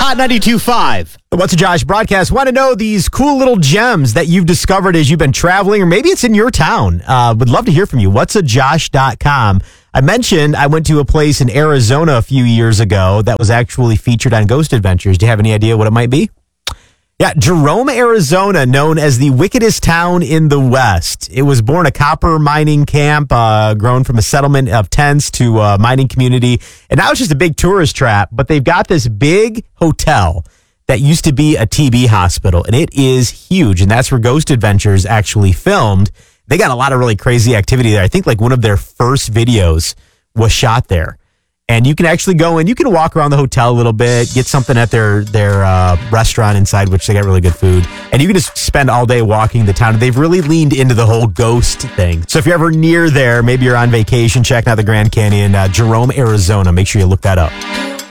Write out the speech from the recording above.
Hot 92.5. The What's a Josh broadcast. Want to know these cool little gems that you've discovered as you've been traveling, or maybe it's in your town. Would love to hear from you. Whatsajosh.com. I mentioned I went to a place in Arizona a few years ago that was actually featured on Ghost Adventures. Do you have any idea what it might be? Yeah, Jerome, Arizona, known as the wickedest town in the West. It was born a copper mining camp, grown from a settlement of tents to a mining community. And now it's just a big tourist trap. But they've got this big hotel that used to be a TB hospital. And it is huge. And that's where Ghost Adventures actually filmed. They got a lot of really crazy activity there. I think like one of their first videos was shot there. And you can actually go in, you can walk around the hotel a little bit, get something at their restaurant inside, which they got really good food. And you can just spend all day walking the town. They've really leaned into the whole ghost thing. So if you're ever near there, maybe you're on vacation, checking out the Grand Canyon, Jerome, Arizona, make sure you look that up.